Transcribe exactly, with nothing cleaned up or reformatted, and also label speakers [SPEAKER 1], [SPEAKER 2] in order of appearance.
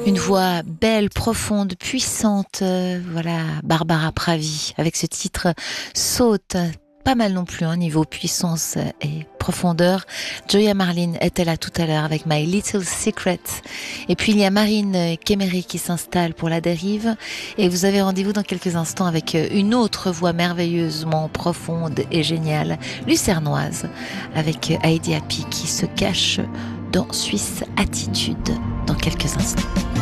[SPEAKER 1] Une voix belle, profonde, puissante, euh, voilà, Barbara Pravi, avec ce titre Saute, pas mal non plus, hein, niveau puissance et profondeur. Joya Marlin était là tout à l'heure avec My Little Secret. Et puis il y a Marine Kéméry qui s'installe pour La Dérive. Et vous avez rendez-vous dans quelques instants avec une autre voix merveilleusement profonde et géniale, lucernoise, avec Heidi Happy qui se cache dans Suisse Attitude dans quelques instants.